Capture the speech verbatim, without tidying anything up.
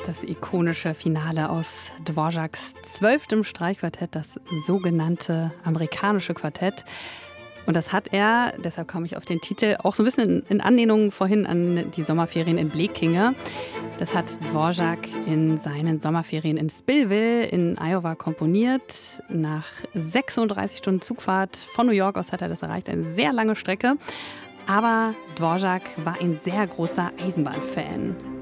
Das ikonische Finale aus Dvořáks zwölftem Streichquartett, das sogenannte amerikanische Quartett. Und das hat er, deshalb komme ich auf den Titel, auch so ein bisschen in, in Anlehnung vorhin an die Sommerferien in Blekinge. Das hat Dvořák in seinen Sommerferien in Spillville in Iowa komponiert. Nach sechsunddreißig Stunden Zugfahrt von New York aus hat er das erreicht, eine sehr lange Strecke. Aber Dvořák war ein sehr großer Eisenbahnfan.